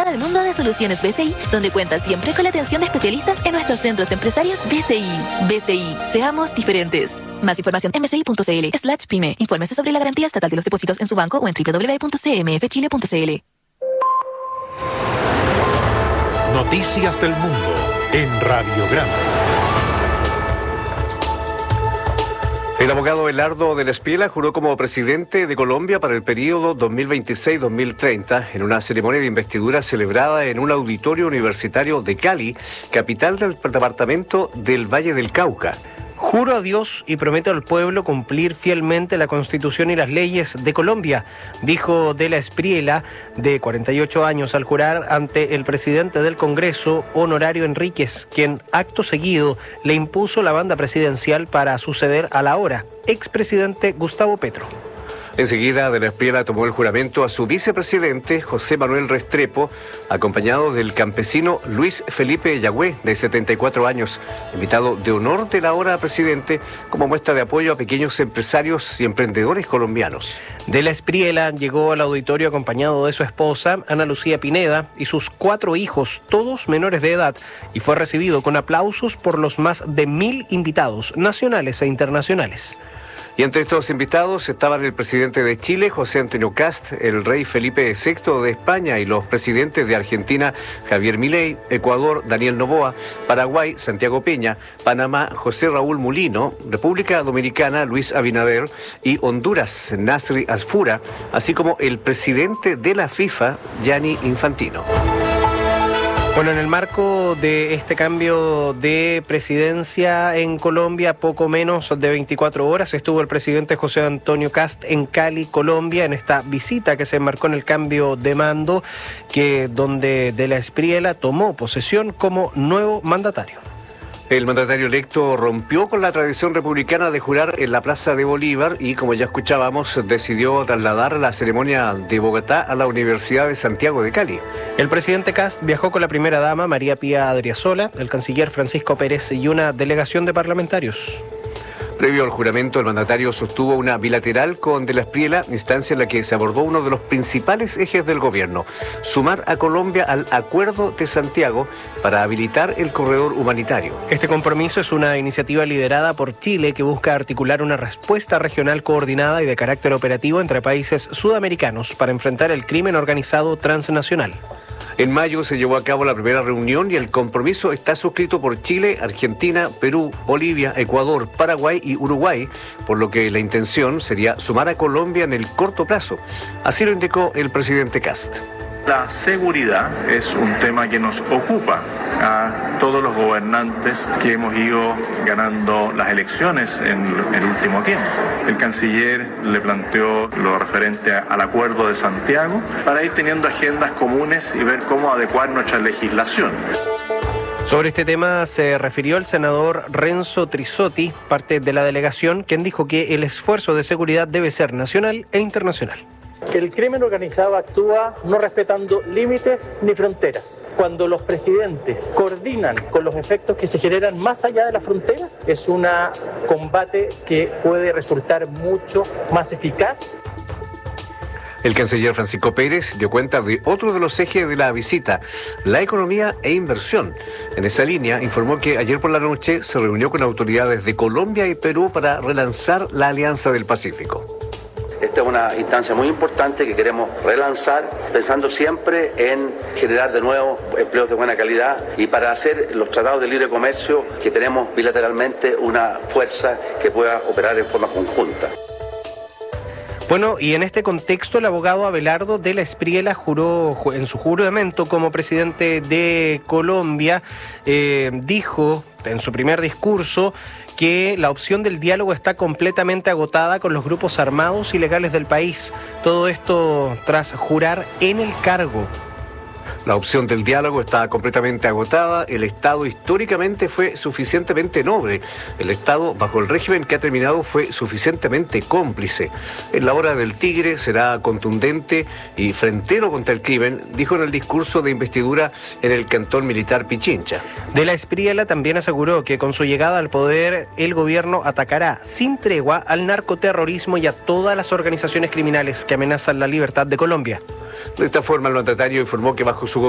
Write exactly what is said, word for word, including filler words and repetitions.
al mundo de soluciones B C I, donde cuentas siempre con la atención de especialistas en nuestros centros empresarios B C I. B C I, seamos diferentes. Más información en bci.cl slash pyme. Infórmese sobre la garantía estatal de los depósitos en su banco o en doble u doble u doble u punto c m f chile punto c l. Noticias del Mundo en Radiograma. El abogado Belardo del Espriella juró como presidente de Colombia para el periodo dos mil veintiséis a dos mil treinta en una ceremonia de investidura celebrada en un auditorio universitario de Cali, capital del departamento del Valle del Cauca. Juro a Dios y prometo al pueblo cumplir fielmente la Constitución y las leyes de Colombia, dijo de la Espriella, de cuarenta y ocho años, al jurar ante el presidente del Congreso, Honorario Enríquez, quien acto seguido le impuso la banda presidencial para suceder al ahora expresidente Gustavo Petro. Enseguida, de la Espriella tomó el juramento a su vicepresidente, José Manuel Restrepo, acompañado del campesino Luis Felipe Yagüe, de setenta y cuatro años, invitado de honor del ahora presidente, como muestra de apoyo a pequeños empresarios y emprendedores colombianos. De la Espriella llegó al auditorio acompañado de su esposa, Ana Lucía Pineda, y sus cuatro hijos, todos menores de edad, y fue recibido con aplausos por los más de mil invitados, nacionales e internacionales. Y entre estos invitados estaban el presidente de Chile, José Antonio Kast, el rey Felipe sexto de España y los presidentes de Argentina, Javier Milei, Ecuador, Daniel Noboa, Paraguay, Santiago Peña, Panamá, José Raúl Mulino, República Dominicana, Luis Abinader y Honduras, Nasri Asfura, así como el presidente de la FIFA, Gianni Infantino. Bueno, en el marco de este cambio de presidencia en Colombia, poco menos de veinticuatro horas, estuvo el presidente José Antonio Kast en Cali, Colombia, en esta visita que se enmarcó en el cambio de mando, que donde de la Espriella tomó posesión como nuevo mandatario. El mandatario electo rompió con la tradición republicana de jurar en la Plaza de Bolívar y, como ya escuchábamos, decidió trasladar la ceremonia de Bogotá a la Universidad de Santiago de Cali. El presidente Kast viajó con la primera dama, María Pía Adriasola, el canciller Francisco Pérez y una delegación de parlamentarios. Previo al juramento, el mandatario sostuvo una bilateral con de la Espriella, instancia en la que se abordó uno de los principales ejes del gobierno: sumar a Colombia al Acuerdo de Santiago para habilitar el corredor humanitario. Este compromiso es una iniciativa liderada por Chile que busca articular una respuesta regional coordinada y de carácter operativo entre países sudamericanos para enfrentar el crimen organizado transnacional. En mayo se llevó a cabo la primera reunión y el compromiso está suscrito por Chile, Argentina, Perú, Bolivia, Ecuador, Paraguay y Uruguay, por lo que la intención sería sumar a Colombia en el corto plazo. Así lo indicó el presidente Kast. La seguridad es un tema que nos ocupa a todos los gobernantes que hemos ido ganando las elecciones en el último tiempo. El canciller le planteó lo referente al Acuerdo de Santiago para ir teniendo agendas comunes y ver cómo adecuar nuestra legislación. Sobre este tema se refirió el senador Renzo Trisotti, parte de la delegación, quien dijo que el esfuerzo de seguridad debe ser nacional e internacional. El crimen organizado actúa no respetando límites ni fronteras. Cuando los presidentes coordinan con los efectos que se generan más allá de las fronteras, es un combate que puede resultar mucho más eficaz. El canciller Francisco Pérez dio cuenta de otro de los ejes de la visita, la economía e inversión. En esa línea, informó que ayer por la noche se reunió con autoridades de Colombia y Perú para relanzar la Alianza del Pacífico. Esta es una instancia muy importante que queremos relanzar, pensando siempre en generar de nuevo empleos de buena calidad y para hacer los tratados de libre comercio que tenemos bilateralmente una fuerza que pueda operar en forma conjunta. Bueno, y en este contexto el abogado Abelardo de la Espriella juró en su juramento como presidente de Colombia, eh, dijo en su primer discurso que la opción del diálogo está completamente agotada con los grupos armados ilegales del país. Todo esto tras jurar en el cargo. La opción del diálogo está completamente agotada. El Estado históricamente fue suficientemente noble. El Estado, bajo el régimen que ha terminado, fue suficientemente cómplice. En la hora del tigre será contundente y frentero contra el crimen, dijo en el discurso de investidura en el cantón militar Pichincha. De la Espriella también aseguró que con su llegada al poder, el gobierno atacará sin tregua al narcoterrorismo y a todas las organizaciones criminales que amenazan la libertad de Colombia. De esta forma, el mandatario informó que bajo su